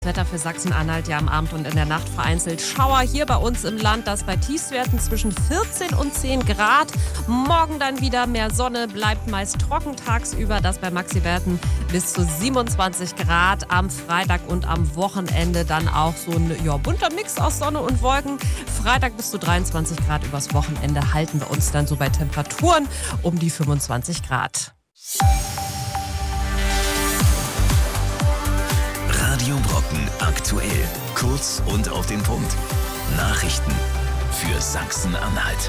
Wetter für Sachsen-Anhalt, ja am Abend und in der Nacht vereinzelt Schauer hier bei uns im Land. Das bei Tiefstwerten zwischen 14 und 10 Grad. Morgen dann wieder mehr Sonne, bleibt meist trocken tagsüber. Das bei Maxi-Werten bis zu 27 Grad. Am Freitag und am Wochenende dann auch so ein bunter Mix aus Sonne und Wolken. Freitag bis zu 23 Grad. Übers Wochenende halten wir uns dann so bei Temperaturen um die 25 Grad. Radio Brocken aktuell. Kurz und auf den Punkt. Nachrichten für Sachsen-Anhalt.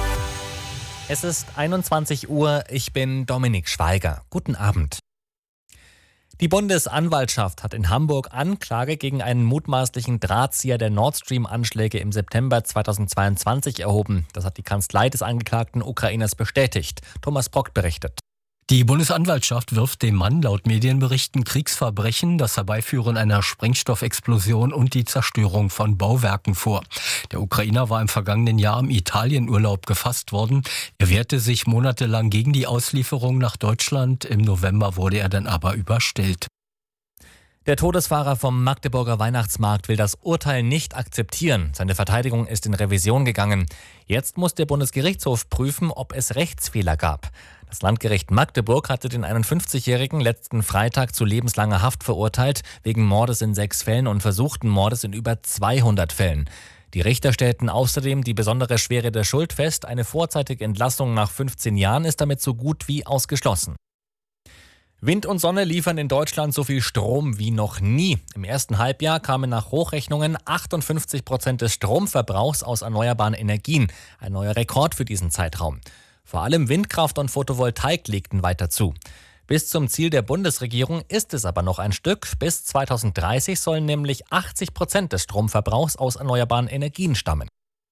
Es ist 21 Uhr, ich bin Dominik Schweiger. Guten Abend. Die Bundesanwaltschaft hat in Hamburg Anklage gegen einen mutmaßlichen Drahtzieher der Nord Stream-Anschläge im September 2022 erhoben. Das hat die Kanzlei des angeklagten Ukrainers bestätigt. Thomas Brock berichtet. Die Bundesanwaltschaft wirft dem Mann laut Medienberichten Kriegsverbrechen, das Herbeiführen einer Sprengstoffexplosion und die Zerstörung von Bauwerken vor. Der Ukrainer war im vergangenen Jahr im Italienurlaub gefasst worden. Er wehrte sich monatelang gegen die Auslieferung nach Deutschland. Im November wurde er dann aber überstellt. Der Todesfahrer vom Magdeburger Weihnachtsmarkt will das Urteil nicht akzeptieren. Seine Verteidigung ist in Revision gegangen. Jetzt muss der Bundesgerichtshof prüfen, ob es Rechtsfehler gab. Das Landgericht Magdeburg hatte den 51-Jährigen letzten Freitag zu lebenslanger Haft verurteilt, wegen Mordes in 6 Fällen und versuchten Mordes in über 200 Fällen. Die Richter stellten außerdem die besondere Schwere der Schuld fest. Eine vorzeitige Entlassung nach 15 Jahren ist damit so gut wie ausgeschlossen. Wind und Sonne liefern in Deutschland so viel Strom wie noch nie. Im ersten Halbjahr kamen nach Hochrechnungen 58% des Stromverbrauchs aus erneuerbaren Energien. Ein neuer Rekord für diesen Zeitraum. Vor allem Windkraft und Photovoltaik legten weiter zu. Bis zum Ziel der Bundesregierung ist es aber noch ein Stück. Bis 2030 sollen nämlich 80% des Stromverbrauchs aus erneuerbaren Energien stammen.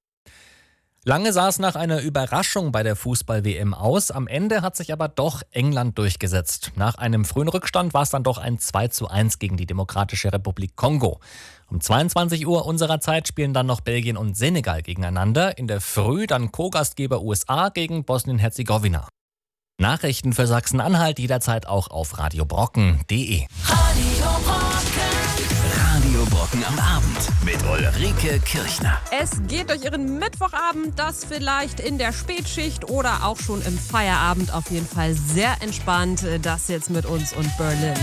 Lange sah es nach einer Überraschung bei der Fußball-WM aus. Am Ende hat sich aber doch England durchgesetzt. Nach einem frühen Rückstand war es dann doch ein 2:1 gegen die Demokratische Republik Kongo. Um 22 Uhr unserer Zeit spielen dann noch Belgien und Senegal gegeneinander. In der Früh dann Co-Gastgeber USA gegen Bosnien-Herzegowina. Nachrichten für Sachsen-Anhalt jederzeit auch auf radiobrocken.de. Radio Brocken am Abend mit Ulrike Kirchner. Es geht durch Ihren Mittwochabend, das vielleicht in der Spätschicht oder auch schon im Feierabend. Auf jeden Fall sehr entspannt. Das jetzt mit uns und Berlin.